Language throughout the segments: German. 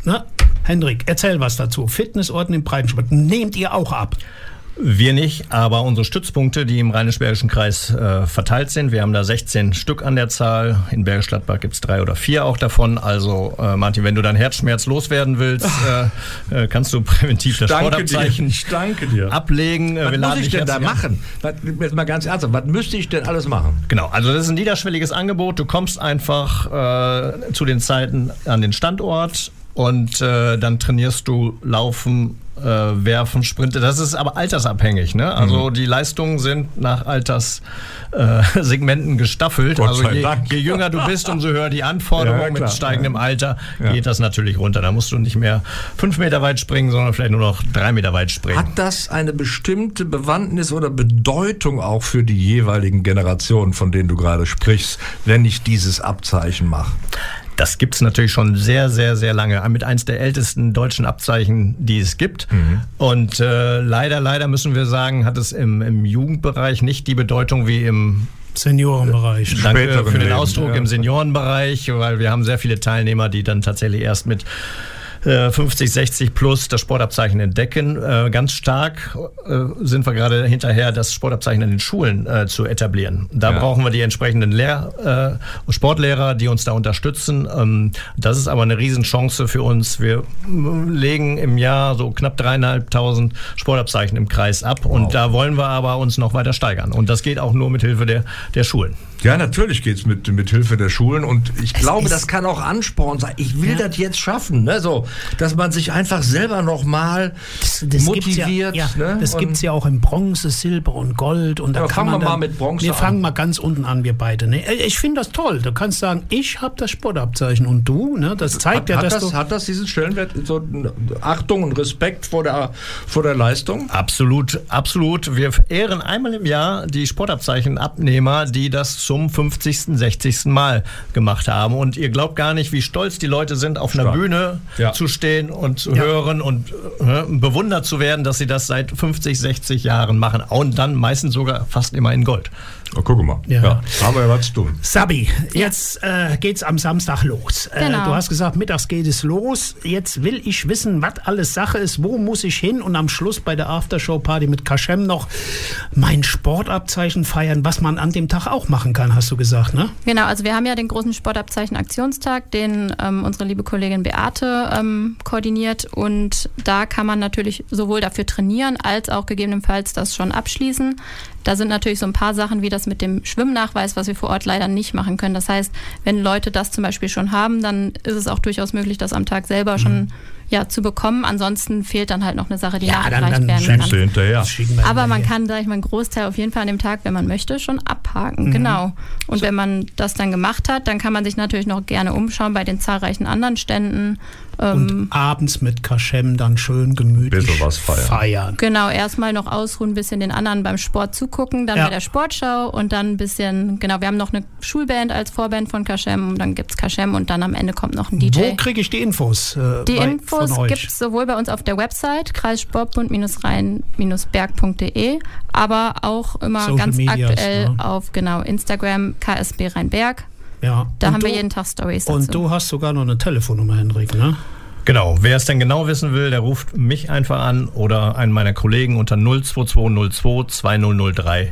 Ne? Hendrik, erzähl was dazu. Fitnessorten im Breitensport, nehmt ihr auch ab? Wir nicht, aber unsere Stützpunkte, die im Rheinisch-Bergischen Kreis verteilt sind, wir haben da 16 Stück an der Zahl. In Bergisch Gladbach gibt es 3 oder 4 auch davon. Also Martin, wenn du deinen Herzschmerz loswerden willst, kannst du präventiv das Sportabzeichen ablegen. Was muss ich denn da machen? Jetzt mal ganz ernsthaft, was müsste ich denn alles machen? Genau, also das ist ein niederschwelliges Angebot. Du kommst einfach zu den Zeiten an den Standort und dann trainierst du Laufen, Werfen, Sprinte. Das ist aber altersabhängig. Ne? Also die Leistungen sind nach Alterssegmenten gestaffelt. Gott also sei Dank. Je jünger du bist, umso höher die Anforderungen. Ja, mit steigendem Alter geht das natürlich runter. Da musst du nicht mehr 5 Meter weit springen, sondern vielleicht nur noch 3 Meter weit springen. Hat das eine bestimmte Bewandtnis oder Bedeutung auch für die jeweiligen Generationen, von denen du gerade sprichst, wenn ich dieses Abzeichen mache? Das gibt es natürlich schon sehr, sehr, sehr lange. Mit eins der ältesten deutschen Abzeichen, die es gibt. Und leider müssen wir sagen, hat es im Jugendbereich nicht die Bedeutung wie im Seniorenbereich. Danke für den Ausdruck im Seniorenbereich, weil wir haben sehr viele Teilnehmer, die dann tatsächlich erst mit 50, 60 plus das Sportabzeichen entdecken. Ganz stark sind wir gerade hinterher, das Sportabzeichen in den Schulen zu etablieren. Da brauchen wir die entsprechenden Sportlehrer, die uns da unterstützen. Das ist aber eine Riesenchance für uns. Wir legen im Jahr so knapp 3.500 Sportabzeichen im Kreis ab und da wollen wir aber uns noch weiter steigern. Und das geht auch nur mit Hilfe der Schulen. Ja, natürlich geht's mit Hilfe der Schulen und ich glaube, das kann auch Ansporn sein. Ich will das jetzt schaffen, ne? So, dass man sich einfach selber nochmal motiviert. Das gibt es ja auch in Bronze, Silber und Gold. Und da fangen wir mal mit Bronze an. Wir fangen mal ganz unten an, wir beide. Ne? Ich finde das toll. Du kannst sagen, ich habe das Sportabzeichen und du. Ne? Das zeigt hat das diesen Stellenwert, so Achtung und Respekt vor der Leistung? Absolut, absolut. Wir ehren einmal im Jahr die Sportabzeichenabnehmer, die das zum 50., 60. Mal gemacht haben. Und ihr glaubt gar nicht, wie stolz die Leute sind, auf einer Bühne zu stehen und zu hören und bewundert zu werden, dass sie das seit 50, 60 Jahren machen. Und dann meistens sogar fast immer in Gold. Oh, guck mal. Ja. Aber ja was zu tun. Sabi, jetzt geht's am Samstag los. Genau. Du hast gesagt, mittags geht es los. Jetzt will ich wissen, was alles Sache ist, wo muss ich hin und am Schluss bei der Aftershow-Party mit Kaschem noch mein Sportabzeichen feiern, was man an dem Tag auch machen kann, hast du gesagt, ne? Genau, also wir haben ja den großen Sportabzeichen-Aktionstag, den unsere liebe Kollegin Beate koordiniert und da kann man natürlich sowohl dafür trainieren, als auch gegebenenfalls das schon abschließen. Da sind natürlich so ein paar Sachen wie das mit dem Schwimmnachweis, was wir vor Ort leider nicht machen können. Das heißt, wenn Leute das zum Beispiel schon haben, dann ist es auch durchaus möglich, das am Tag selber schon zu bekommen. Ansonsten fehlt dann halt noch eine Sache, die nachgereicht werden kann. Hinterher. Aber man kann, sag ich mal, einen Großteil auf jeden Fall an dem Tag, wenn man möchte, schon abhaken. Genau. Und wenn man das dann gemacht hat, dann kann man sich natürlich noch gerne umschauen bei den zahlreichen anderen Ständen. Und abends mit Kaschem dann schön gemütlich was feiern. Genau, erstmal noch ausruhen, ein bisschen den anderen beim Sport zugucken, dann bei der Sportschau und dann ein bisschen, wir haben noch eine Schulband als Vorband von Kaschem und dann gibt's Kaschem und dann am Ende kommt noch ein DJ. Wo kriege ich die Infos? Die Infos gibt's sowohl bei uns auf der Website kreissportbund-rhein-berg.de, aber auch immer Social ganz Medias, aktuell auf Instagram KSB Rhein-Berg. Ja. Da haben wir jeden Tag Stories dazu. Und du hast sogar noch eine Telefonnummer, Hendrik, ne? Genau, wer es denn genau wissen will, der ruft mich einfach an oder einen meiner Kollegen unter 02202 2003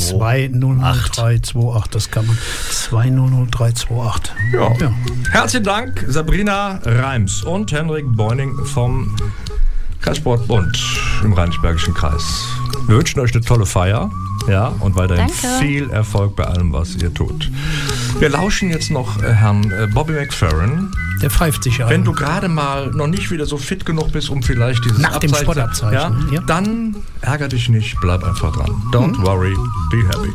200328, das kann man. 200328. Ja. Herzlichen Dank, Sabrina Reims und Hendrik Beuning vom Kreissportbund im Rheinisch-Bergischen Kreis. Wir wünschen euch eine tolle Feier. Ja, und weiterhin viel Erfolg bei allem, was ihr tut. Wir lauschen jetzt noch Herrn Bobby McFerrin. Der pfeift sich an. Wenn du gerade mal noch nicht wieder so fit genug bist, um vielleicht dieses nach dem Sportabzeichen, dann ärger dich nicht, bleib einfach dran. Don't worry, be happy.